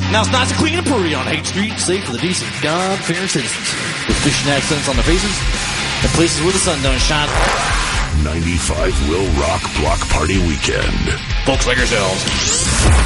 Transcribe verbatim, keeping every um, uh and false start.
Now it's nice and clean and pretty on Haight Street, safe for the decent, God-fearing citizens. With fishing accents on their faces and places where the sun don't shine. ninety-five will rock block party weekend. Folks like yourselves.